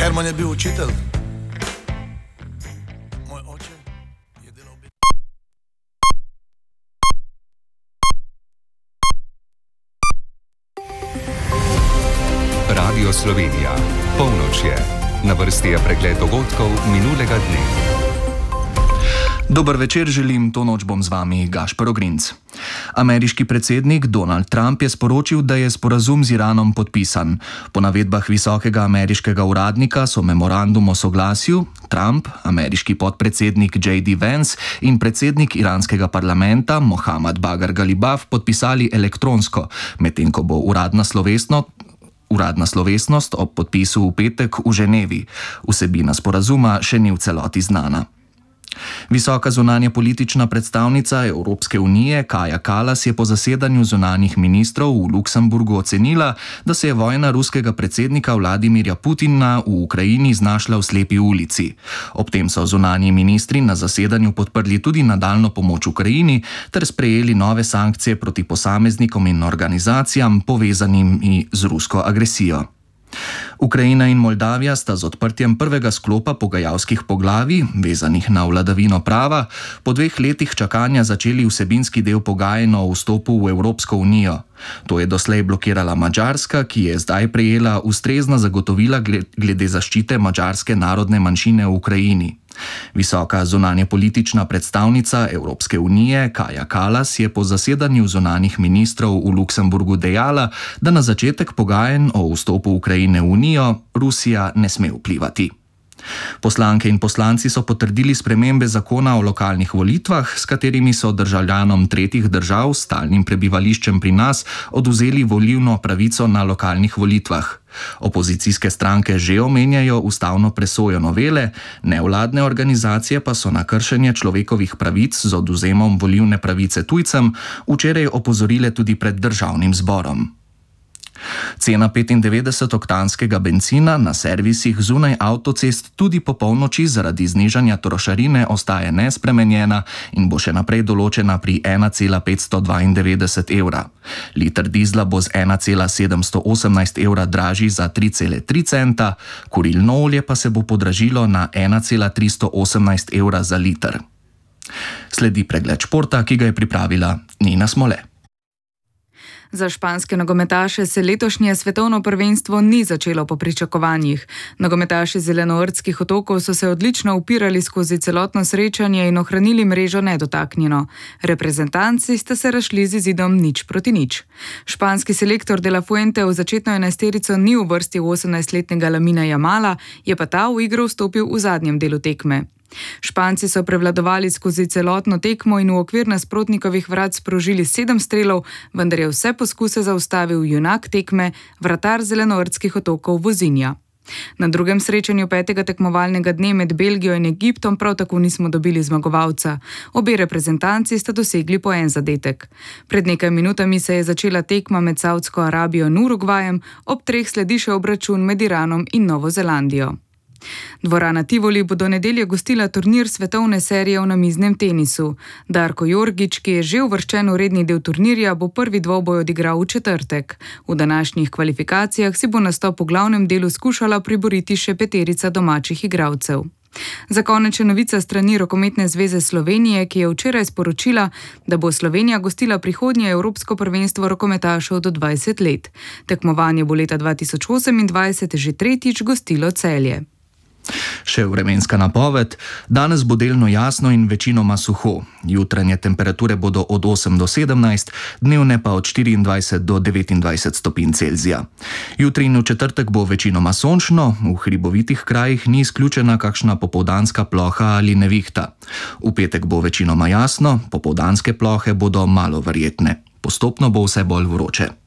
Herman je bil učitelj. Moj oče je delal Radio Slovenija. Polnoč je. Na vrsti je pregled dogodkov minulega dne. Dober večer želim, to noč bom z vami Gašper Ogrinc. Ameriški predsednik Donald Trump je sporočil, da je sporazum z Iranom podpisan. Po navedbah visokega ameriškega uradnika so memorandum o soglasju Trump, ameriški podpredsednik J.D. Vance in predsednik iranskega parlamenta Mohammad Bagar Ghalibaf podpisali elektronsko, medtem ko bo uradna slovesnost ob podpisu v petek v Ženevi. Vsebina sporazuma še ni v celoti znana. Visoka zunanjepolitična predstavnica Evropske unije Kaja Kallas je po zasedanju zunanjih ministrov v Luksemburgu ocenila, da se je vojna ruskega predsednika Vladimirja Putina v Ukrajini znašla v slepi ulici. Ob tem so zunanji ministri na zasedanju podprli tudi nadaljnjo pomoč Ukrajini ter sprejeli nove sankcije proti posameznikom in organizacijam povezanim z rusko agresijo. Ukrajina in Moldavija sta z odprtjem prvega sklopa pogajalskih poglavij, vezanih na vladavino prava, po 2 letih čakanja začeli vsebinski del pogajanj o vstopu v Evropsko unijo. To je doslej blokirala Madžarska, ki je zdaj prejela ustrezna zagotovila glede zaščite madžarske narodne manjšine v Ukrajini. Visoka zunanjepolitična predstavnica Evropske unije Kaja Kallas je po zasedanju zunanjih ministrov v Luksemburgu dejala, da na začetek pogajanj o vstopu Ukrajine v unijo Rusija ne sme vplivati. Poslanke in poslanci so potrdili spremembe zakona o lokalnih volitvah, s katerimi so državljanom tretjih držav s stalnim prebivališčem pri nas odvzeli volilno pravico na lokalnih volitvah. Opozicijske stranke že omenjajo ustavno presojo novele, nevladne organizacije pa so na kršenje človekovih pravic z odvzemom volilne pravice tujcem včeraj opozorile tudi pred državnim zborom. Cena 95-oktanskega bencina na servisih zunaj avtocest tudi po polnoči zaradi znižanja trošarine ostaje nespremenjena in bo še naprej določena pri 1,592 evra. Liter dizla bo z 1,718 evra dražji za 3,3 centa, kurilno olje pa se bo podražilo na 1,318 evra za liter. Sledi pregled športa, ki ga je pripravila Nina Smole. Za španske nogometaše se letošnje svetovno prvenstvo ni začelo po pričakovanjih. Nogometaši Zelenoordskih otokov so se odlično upirali skozi celotno srečanje in ohranili mrežo nedotaknjeno. Reprezentanci sta se razšli z izidom 0-0. Španski selektor De La Fuente v začetno enajsterico ni uvrstil 18-letnega Lamina Jamala, je pa ta v igro vstopil v zadnjem delu tekme. Španci so prevladovali skozi celotno tekmo in v okvir nasprotnikovih vrat sprožili 7 strelov, vendar je vse poskuse zaustavil junak tekme, vratar Zelenoordskih otokov Vozinja. Na drugem srečanju 5. tekmovalnega dne med Belgijo in Egiptom prav tako nismo dobili zmagovalca. Obe reprezentanci sta dosegli po 1 zadetek. Pred nekaj minutami se je začela tekma med Savdsko Arabijo in Urugvajem, ob 3 sledi še obračun med Iranom in Novo Zelandijo. Dvorana Tivoli bo do nedelje gostila turnir svetovne serije v namiznem tenisu. Darko Jorgić, ki je že uvrščen v redni del turnirja, bo prvi dvoboj odigral v četrtek. V današnjih kvalifikacijah si bo nastop v glavnem delu skušala priboriti še 5 domačih igralcev. Za konec še novica strani Rokometne zveze Slovenije, ki je včeraj sporočila, da bo Slovenija gostila prihodnje Evropsko prvenstvo rokometašev do 20 let. Tekmovanje bo leta 2028 že 3. gostilo Celje. Še vremenska napoved. Danes bo delno jasno in večinoma suho. Jutranje temperature bodo od 8 do 17, dnevne pa od 24 do 29 stopinj Celzija. Jutri in v četrtek bo večinoma sončno, v hribovitih krajih ni izključena kakšna popoldanska ploha ali nevihta. V petek bo večinoma jasno, popoldanske plohe bodo malo verjetne. Postopno bo vse bolj vroče.